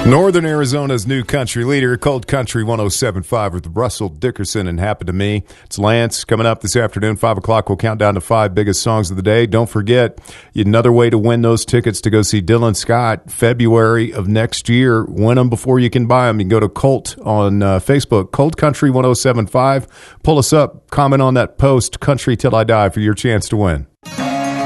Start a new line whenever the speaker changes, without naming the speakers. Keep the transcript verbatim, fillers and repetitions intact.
Northern Arizona's new country leader, Cold Country one oh seven point five with Russell Dickerson and Happen to Me. It's Lance coming up this afternoon, five o'clock. We'll count down to five biggest songs of the day. Don't forget, another way to win those tickets to go see Dylan Scott February of next year. Win them before you can buy them. You can go to Colt on uh, Facebook, Cold Country one oh seven point five. Pull us up, comment on that post, Country Till I Die, for your chance to win.